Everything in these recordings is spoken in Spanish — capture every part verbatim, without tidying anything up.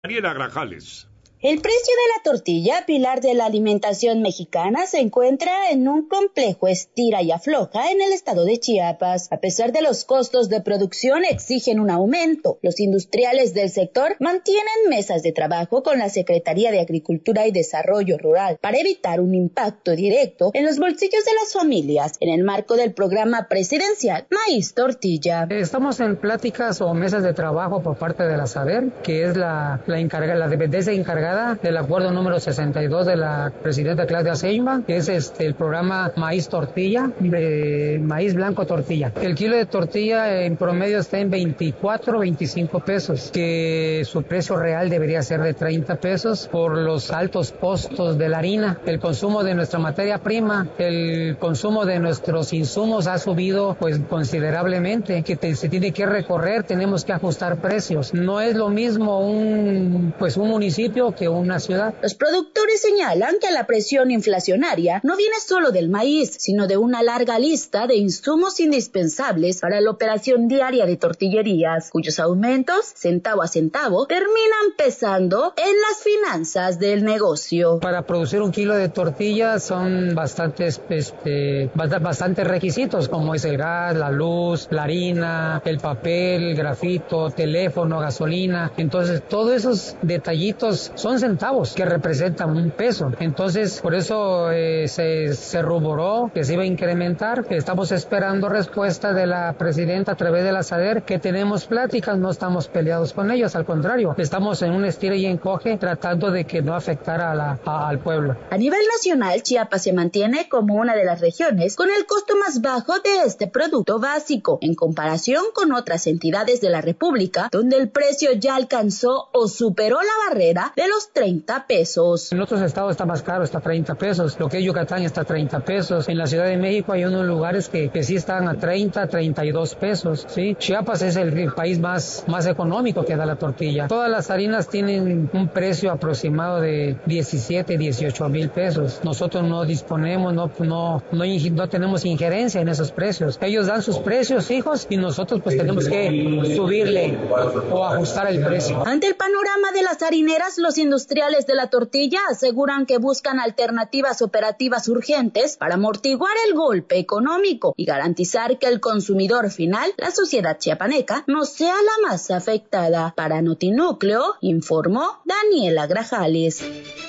Daniela Grajales. El precio de la tortilla, pilar de la alimentación mexicana, se encuentra en un complejo estira y afloja en el estado de Chiapas. A pesar de los costos de producción, exigen un aumento. Los industriales del sector mantienen mesas de trabajo con la Secretaría de Agricultura y Desarrollo Rural para evitar un impacto directo en los bolsillos de las familias en el marco del programa presidencial Maíz Tortilla. Estamos en pláticas o mesas de trabajo por parte de la SADER, que es la, la, encarga, la dependencia encargada del acuerdo número sesenta y dos de la presidenta Claudia Sheinbaum, que es este el programa Maíz Tortilla, de maíz blanco tortilla. El kilo de tortilla en promedio está en veinticuatro, veinticinco pesos, que su precio real debería ser de treinta pesos por los altos costos de la harina. El consumo de nuestra materia prima, el consumo de nuestros insumos ha subido pues considerablemente, que te, se tiene que recorrer, tenemos que ajustar precios. No es lo mismo un pues un municipio que una ciudad. Los productores señalan que la presión inflacionaria no viene solo del maíz, sino de una larga lista de insumos indispensables para la operación diaria de tortillerías, cuyos aumentos, centavo a centavo, terminan pesando en las finanzas del negocio. Para producir un kilo de tortilla son bastantes, este, bastantes requisitos, como es el gas, la luz, la harina, el papel, el grafito, teléfono, gasolina. Entonces, todos esos detallitos son centavos que representan un peso. Entonces, por eso eh, se, se ruboró que se iba a incrementar. Estamos esperando respuesta de la presidenta a través de la SADER, que tenemos pláticas, no estamos peleados con ellos, al contrario, estamos en un estira y encoge tratando de que no afectara a la, a, al pueblo. A nivel nacional, Chiapas se mantiene como una de las regiones con el costo más bajo de este producto básico, en comparación con otras entidades de la República, donde el precio ya alcanzó o superó la barrera de los treinta pesos. En otros estados está más caro, está a treinta pesos. Lo que es Yucatán está a treinta pesos. En la Ciudad de México hay unos lugares que, que sí están a treinta, treinta y dos pesos. ¿Sí? Chiapas es el, el país más, más económico que da la tortilla. Todas las harinas tienen un precio aproximado de diecisiete, dieciocho mil pesos. Nosotros no disponemos, no, no, no, no tenemos injerencia en esos precios. Ellos dan sus precios fijos y nosotros pues tenemos que subirle o ajustar el precio. Ante el panorama de las harineras, los industriales de la tortilla aseguran que buscan alternativas operativas urgentes para amortiguar el golpe económico y garantizar que el consumidor final, la sociedad chiapaneca, no sea la más afectada. Para Notinúcleo, informó Daniela Grajales.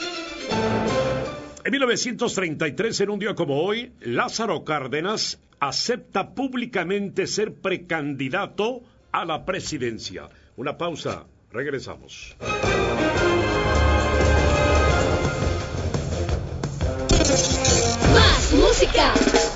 En mil novecientos treinta y tres, en un día como hoy, Lázaro Cárdenas acepta públicamente ser precandidato a la presidencia. Una pausa, regresamos. Más música.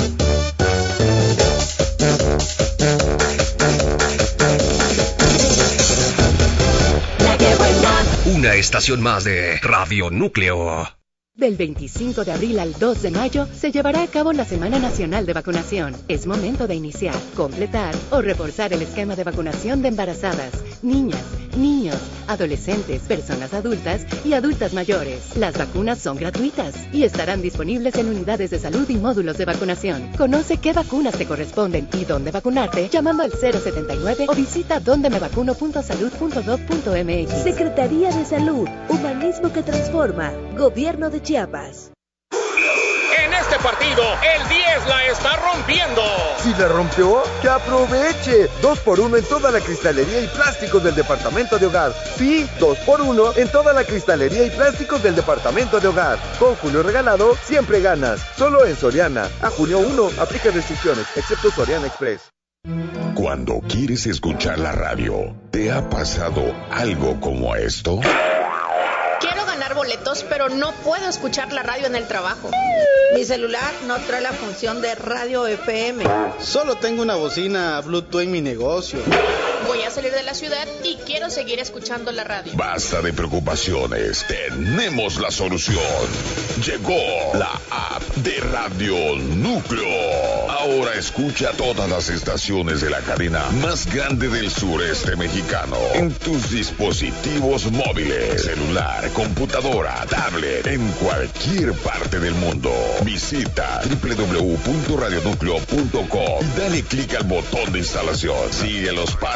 La que buena. Una estación más de Radio Núcleo. Del veinticinco de abril al dos de mayo se llevará a cabo la Semana Nacional de Vacunación. Es momento de iniciar, completar o reforzar el esquema de vacunación de embarazadas, niñas, niños, adolescentes, personas adultas y adultas mayores. Las vacunas son gratuitas y estarán disponibles en unidades de salud y módulos de vacunación. Conoce qué vacunas te corresponden y dónde vacunarte llamando al cero setenta y nueve o visita donde me vacuno punto salud punto gov punto mx. Secretaría de Salud, Humanismo que Transforma, Gobierno de Chiapas. En este partido, el diez la está rompiendo. Si la rompió, que aproveche. dos por uno en toda la cristalería y plásticos del departamento de hogar. Sí, dos por uno en toda la cristalería y plásticos del departamento de hogar. Con Julio Regalado, siempre ganas. Solo en Soriana. A junio uno, aplica restricciones, excepto Soriana Express. Cuando quieres escuchar la radio, ¿te ha pasado algo como esto? Quiero ganar boletos, pero no puedo escuchar la radio en el trabajo. Mi celular no trae la función de radio F M. Solo tengo una bocina Bluetooth en mi negocio. Voy a salir de la ciudad y quiero seguir escuchando la radio. Basta de preocupaciones, tenemos la solución. Llegó la app de Radio Núcleo. Ahora escucha todas las estaciones de la cadena más grande del sureste mexicano en tus dispositivos móviles, celular, computadora, tablet, en cualquier parte del mundo. Visita doble u doble u doble u punto radio núcleo punto com y dale clic al botón de instalación. Sigue los pasos y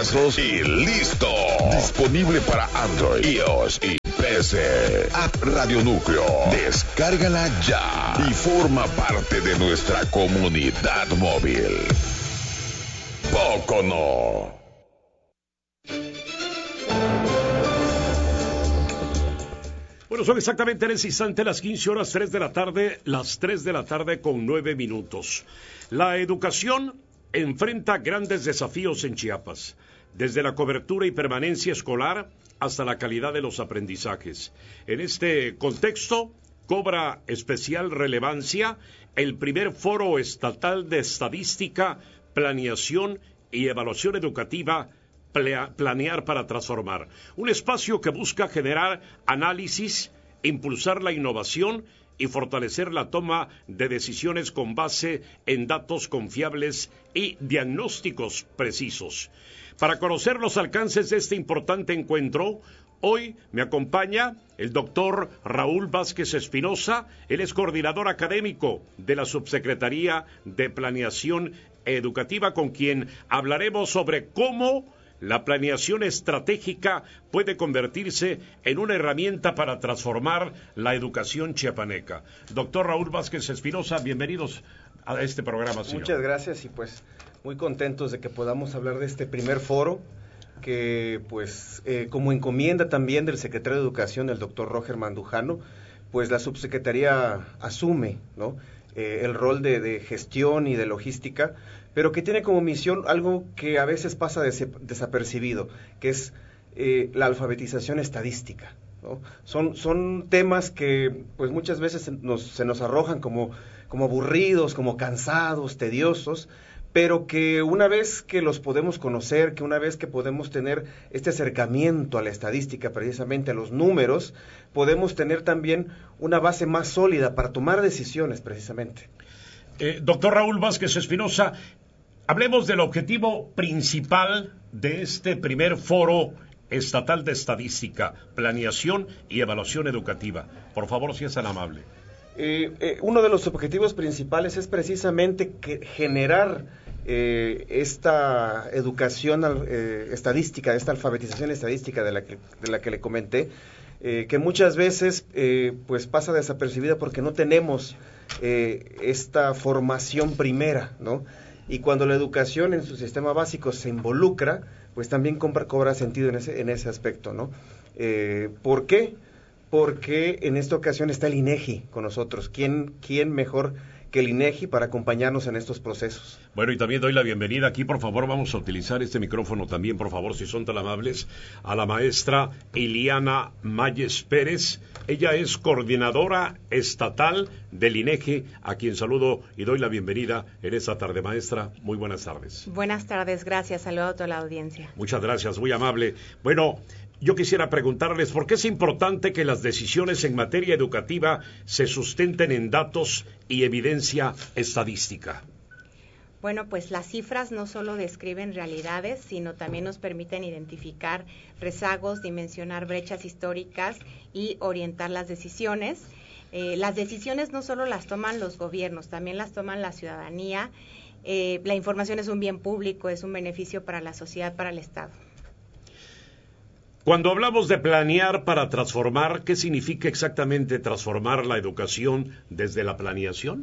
y listo. Disponible para Android, iOS y P C. App Radio Núcleo. Descárgala ya y forma parte de nuestra comunidad móvil. Poco no. Bueno, son exactamente en ese instante las quince horas, tres de la tarde, las tres de la tarde con nueve minutos. La educación enfrenta grandes desafíos en Chiapas, desde la cobertura y permanencia escolar hasta la calidad de los aprendizajes. En este contexto, cobra especial relevancia el primer Foro Estatal de Estadística, Planeación y Evaluación Educativa, Planear para Transformar, un espacio que busca generar análisis, impulsar la innovación y fortalecer la toma de decisiones con base en datos confiables y diagnósticos precisos. Para conocer los alcances de este importante encuentro, hoy me acompaña el doctor Raúl Vázquez Espinosa. Él es coordinador académico de la Subsecretaría de Planeación Educativa, con quien hablaremos sobre cómo la planeación estratégica puede convertirse en una herramienta para transformar la educación chiapaneca. Doctor Raúl Vázquez Espinosa, bienvenidos a este programa, señor. Muchas gracias y pues muy contentos de que podamos hablar de este primer foro que pues eh, como encomienda también del secretario de Educación, el doctor Roger Mandujano, pues la subsecretaría asume, ¿no?, eh, el rol de, de gestión y de logística, pero que tiene como misión algo que a veces pasa des desapercibido, que es eh, la alfabetización estadística, ¿no? Son, son temas que pues muchas veces nos, se nos arrojan como, como aburridos, como cansados, tediosos, pero que una vez que los podemos conocer, que una vez que podemos tener este acercamiento a la estadística, precisamente a los números, podemos tener también una base más sólida para tomar decisiones, precisamente. Eh, doctor Raúl Vázquez Espinosa, hablemos del objetivo principal de este primer Foro Estatal de Estadística, Planeación y Evaluación Educativa. Por favor, si es tan amable. Eh, eh, uno de los objetivos principales es precisamente que generar eh, esta educación eh, estadística, esta alfabetización estadística de la que, de la que le comenté, eh, que muchas veces eh, pues pasa desapercibida porque no tenemos eh, esta formación primera, ¿no? Y cuando la educación en su sistema básico se involucra, pues también cobra, cobra sentido en ese, en ese aspecto, ¿no? Eh, ¿Por qué? Porque en esta ocasión está el INEGI con nosotros. ¿Quién, quién mejor que el INEGI para acompañarnos en estos procesos? Bueno, y también doy la bienvenida aquí, por favor, vamos a utilizar este micrófono también, por favor, si son tan amables, a la maestra Iliana Mayes Pérez. Ella es coordinadora estatal del INEGI, a quien saludo y doy la bienvenida en esta tarde. Maestra, muy buenas tardes. Buenas tardes, gracias, saludo a toda la audiencia. Muchas gracias, muy amable. Bueno, yo quisiera preguntarles por qué es importante que las decisiones en materia educativa se sustenten en datos y evidencia estadística. Bueno, pues las cifras no solo describen realidades, sino también nos permiten identificar rezagos, dimensionar brechas históricas y orientar las decisiones. Eh, las decisiones no solo las toman los gobiernos, también las toman la ciudadanía. Eh, la información es un bien público, es un beneficio para la sociedad, para el Estado. Cuando hablamos de planear para transformar, ¿qué significa exactamente transformar la educación desde la planeación?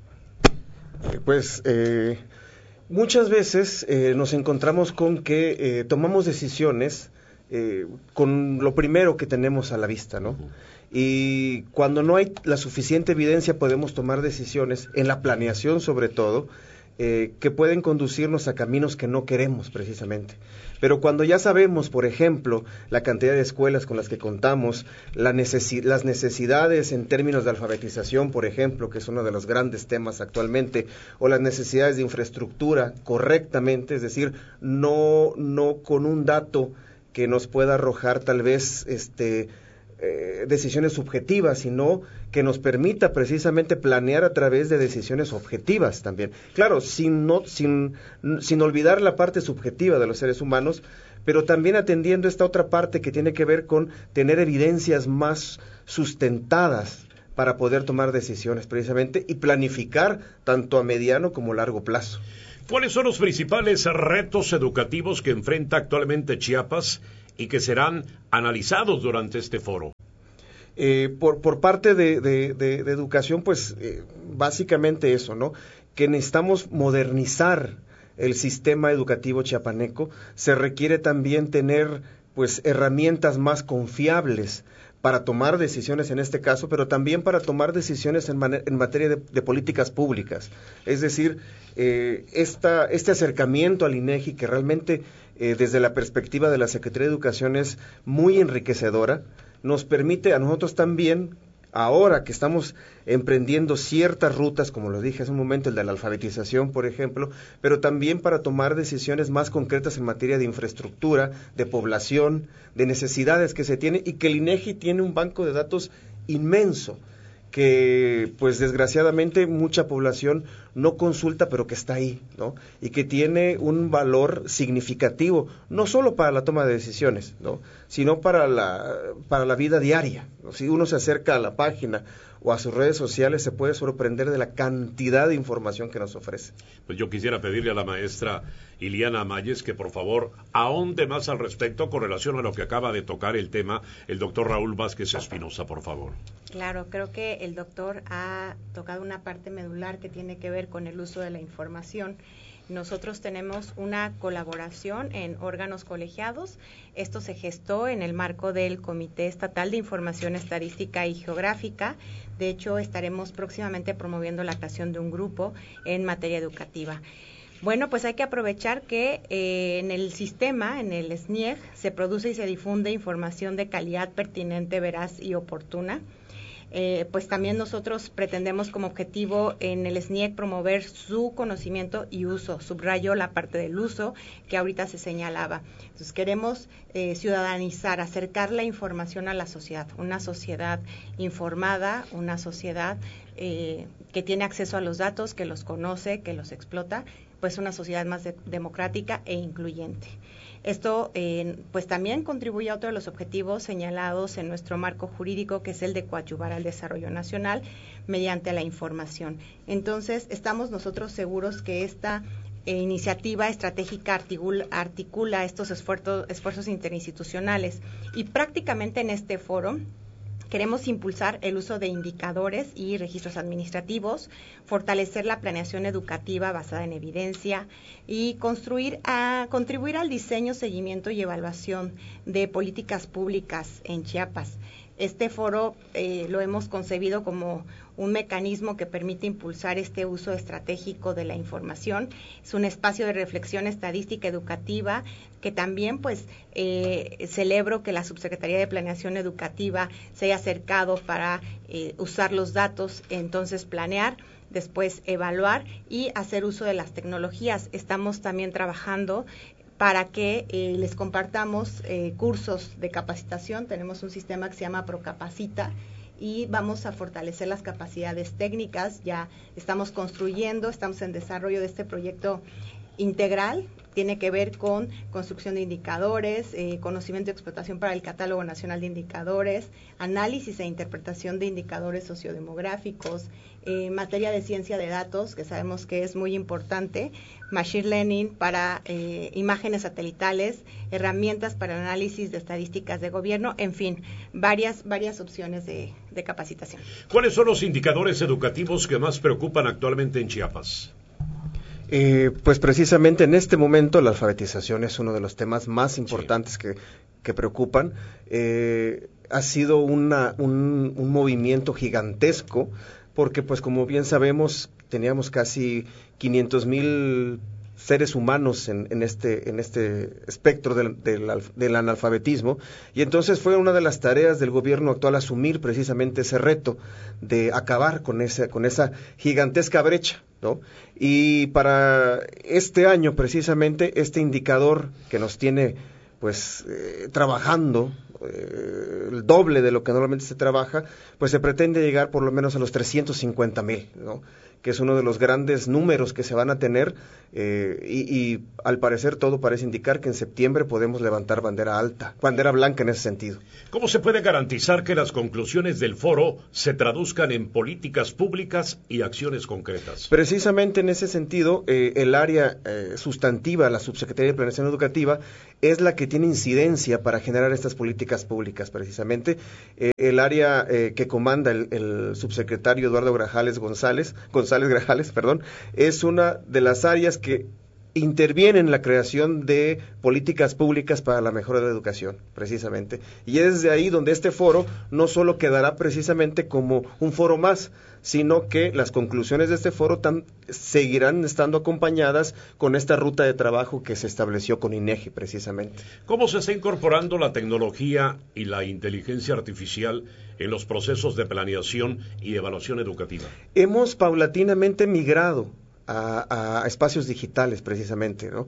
Pues eh, muchas veces eh, nos encontramos con que eh, tomamos decisiones eh, con lo primero que tenemos a la vista, ¿no? Uh-huh. Y cuando no hay la suficiente evidencia podemos tomar decisiones, en la planeación sobre todo, eh, que pueden conducirnos a caminos que no queremos precisamente. Pero cuando ya sabemos, por ejemplo, la cantidad de escuelas con las que contamos, la necesi- las necesidades en términos de alfabetización, por ejemplo, que es uno de los grandes temas actualmente, o las necesidades de infraestructura correctamente, es decir, no, no con un dato que nos pueda arrojar tal vez este, eh, decisiones subjetivas, sino que nos permita precisamente planear a través de decisiones objetivas también. Claro, sin, no, sin, sin olvidar la parte subjetiva de los seres humanos, pero también atendiendo esta otra parte que tiene que ver con tener evidencias más sustentadas para poder tomar decisiones precisamente y planificar tanto a mediano como a largo plazo. ¿Cuáles son los principales retos educativos que enfrenta actualmente Chiapas y que serán analizados durante este foro? Eh, por, por parte de, de, de, de educación, pues eh, básicamente eso, ¿no? Que necesitamos modernizar el sistema educativo chiapaneco. Se requiere también tener pues herramientas más confiables para tomar decisiones en este caso, pero también para tomar decisiones en, en materia de, de políticas públicas. Es decir, eh, esta, este acercamiento al INEGI, que realmente eh, desde la perspectiva de la Secretaría de Educación es muy enriquecedora, nos permite a nosotros también, ahora que estamos emprendiendo ciertas rutas, como lo dije hace un momento, el de la alfabetización, por ejemplo, pero también para tomar decisiones más concretas en materia de infraestructura, de población, de necesidades que se tiene, y que el INEGI tiene un banco de datos inmenso, que pues desgraciadamente mucha población no consulta, pero que está ahí, ¿no? Y que tiene un valor significativo, no solo para la toma de decisiones, ¿no? Sino para la, para la vida diaria, ¿no? Si uno se acerca a la página o a sus redes sociales, se puede sorprender de la cantidad de información que nos ofrece. Pues yo quisiera pedirle a la maestra Iliana Mayes que por favor ahonde más al respecto con relación a lo que acaba de tocar el tema el doctor Raúl Vázquez Espinosa, por favor. Claro, creo que el doctor ha tocado una parte medular que tiene que ver con el uso de la información. Nosotros tenemos una colaboración en órganos colegiados. Esto se gestó en el marco del Comité Estatal de Información Estadística y Geográfica. De hecho, estaremos próximamente promoviendo la creación de un grupo en materia educativa. Bueno, pues hay que aprovechar que eh, en el sistema, en el S N I E G, se produce y se difunde información de calidad pertinente, veraz y oportuna. Eh, pues también nosotros pretendemos como objetivo en el S N I E G promover su conocimiento y uso. Subrayo la parte del uso que ahorita se señalaba. Entonces queremos eh, ciudadanizar, acercar la información a la sociedad, una sociedad informada, una sociedad eh, que tiene acceso a los datos, que los conoce, que los explota, pues una sociedad más de, democrática e incluyente. Esto eh, pues también contribuye a otro de los objetivos señalados en nuestro marco jurídico, que es el de coadyuvar al desarrollo nacional mediante la información. Entonces, estamos nosotros seguros que esta eh, iniciativa estratégica articula, articula estos esfuerzos, esfuerzos interinstitucionales, y prácticamente en este foro queremos impulsar el uso de indicadores y registros administrativos, fortalecer la planeación educativa basada en evidencia y construir a, contribuir al diseño, seguimiento y evaluación de políticas públicas en Chiapas. Este foro eh, lo hemos concebido como un mecanismo que permite impulsar este uso estratégico de la información. Es un espacio de reflexión estadística educativa que también pues eh, celebro que la Subsecretaría de Planeación Educativa se haya acercado para eh, usar los datos, entonces planear, después evaluar y hacer uso de las tecnologías. Estamos también trabajando para que eh, les compartamos eh, cursos de capacitación. Tenemos un sistema que se llama Procapacita y vamos a fortalecer las capacidades técnicas. Ya estamos construyendo, estamos en desarrollo de este proyecto integral. Tiene que ver con construcción de indicadores, eh, conocimiento y explotación para el Catálogo Nacional de Indicadores, análisis e interpretación de indicadores sociodemográficos, eh, materia de ciencia de datos, que sabemos que es muy importante, machine learning para eh, imágenes satelitales, herramientas para análisis de estadísticas de gobierno, en fin, varias, varias opciones de, de capacitación. ¿Cuáles son los indicadores educativos que más preocupan actualmente en Chiapas? Eh, pues precisamente en este momento la alfabetización es uno de los temas más importantes sí. que, que preocupan. Eh, ha sido una, un, un movimiento gigantesco porque, pues como bien sabemos, teníamos casi quinientos mil seres humanos en, en este en este espectro del, del, del analfabetismo, y entonces fue una de las tareas del gobierno actual asumir precisamente ese reto de acabar con esa con esa gigantesca brecha, ¿no? Y para este año precisamente este indicador que nos tiene pues eh, trabajando eh, el doble de lo que normalmente se trabaja, pues se pretende llegar por lo menos a los trescientos cincuenta mil, ¿no? que es uno de los grandes números que se van a tener, eh, y, y al parecer todo parece indicar que en septiembre podemos levantar bandera alta, bandera blanca en ese sentido. ¿Cómo se puede garantizar que las conclusiones del foro se traduzcan en políticas públicas y acciones concretas? Precisamente en ese sentido, eh, el área eh, sustantiva, la Subsecretaría de Planeación Educativa, es la que tiene incidencia para generar estas políticas públicas, precisamente. Eh, el área eh, que comanda el, el subsecretario Eduardo Grajales González, González Grajales, perdón, es una de las áreas que interviene en la creación de políticas públicas para la mejora de la educación, precisamente. Y es de ahí donde este foro no solo quedará precisamente como un foro más, sino que las conclusiones de este foro tam, seguirán estando acompañadas con esta ruta de trabajo que se estableció con INEGI, precisamente. ¿Cómo se está incorporando la tecnología y la inteligencia artificial en los procesos de planeación y evaluación educativa? Hemos paulatinamente migrado A, a espacios digitales, precisamente, ¿no?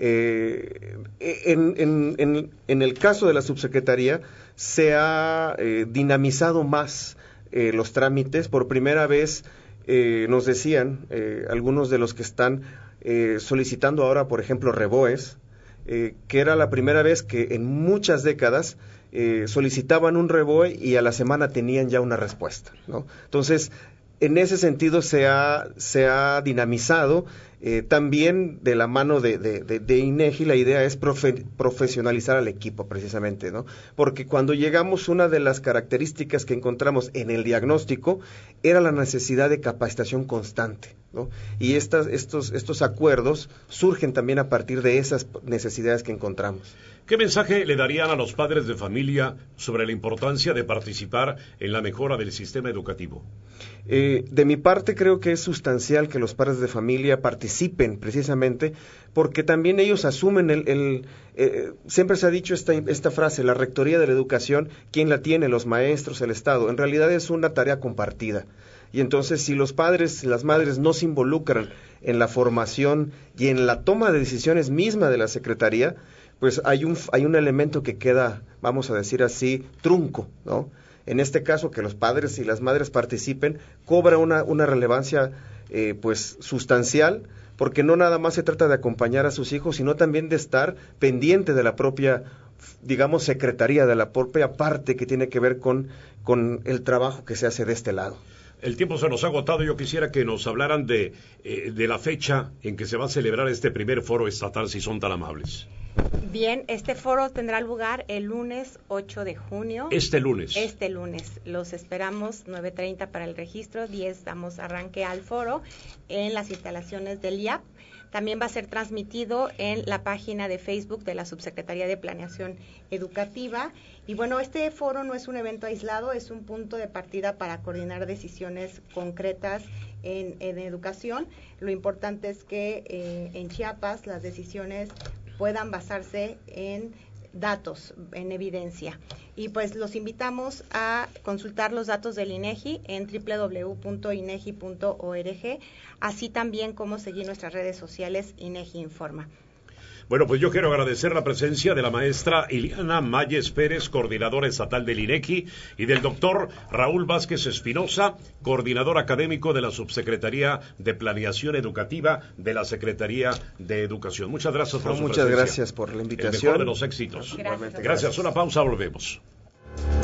Eh, en, en, en, en el caso de la subsecretaría se ha eh, dinamizado más eh, los trámites. Por primera vez eh, nos decían eh, algunos de los que están eh, solicitando ahora, por ejemplo, REBOES, eh, que era la primera vez que en muchas décadas eh, solicitaban un REBOE y a la semana tenían ya una respuesta, ¿no? Entonces, en ese sentido se ha, se ha dinamizado, eh, también de la mano de, de, de, de INEGI. La idea es profe, profesionalizar al equipo, precisamente, ¿no? Porque cuando llegamos, una de las características que encontramos en el diagnóstico era la necesidad de capacitación constante, ¿no? Y estas, estos, estos acuerdos surgen también a partir de esas necesidades que encontramos. ¿Qué mensaje le darían a los padres de familia sobre la importancia de participar en la mejora del sistema educativo? Eh, de mi parte, creo que es sustancial que los padres de familia participen, precisamente porque también ellos asumen el... el eh, siempre se ha dicho esta, esta frase, la rectoría de la educación, ¿quién la tiene? Los maestros, el Estado. En realidad es una tarea compartida. Y entonces, si los padres y las madres no se involucran en la formación y en la toma de decisiones misma de la Secretaría, pues hay un, hay un elemento que queda, vamos a decir así, trunco, ¿no? En este caso, que los padres y las madres participen, cobra una, una relevancia eh, pues sustancial, porque no nada más se trata de acompañar a sus hijos, sino también de estar pendiente de la propia, digamos, secretaría, de la propia parte que tiene que ver con, con el trabajo que se hace de este lado. El tiempo se nos ha agotado. Yo quisiera que nos hablaran de, eh, de la fecha en que se va a celebrar este primer foro estatal, si son tan amables. Bien, este foro tendrá lugar el lunes ocho de junio. Este lunes. Este lunes. Los esperamos, nueve treinta para el registro, diez damos arranque al foro en las instalaciones del I A P. También va a ser transmitido en la página de Facebook de la Subsecretaría de Planeación Educativa. Y bueno, este foro no es un evento aislado, es un punto de partida para coordinar decisiones concretas en, en educación. Lo importante es que eh, en Chiapas las decisiones puedan basarse en datos, en evidencia. Y pues los invitamos a consultar los datos del INEGI en doble u doble u doble u punto inegi punto org, así también como seguir nuestras redes sociales INEGI Informa. Bueno, pues yo quiero agradecer la presencia de la maestra Iliana Mayes Pérez, coordinadora estatal del INEGI, y del doctor Raúl Vázquez Espinosa, coordinador académico de la Subsecretaría de Planeación Educativa de la Secretaría de Educación. Muchas gracias por no, su muchas presencia. Gracias por la invitación. El mejor de los éxitos. Gracias. Gracias. Una pausa, volvemos.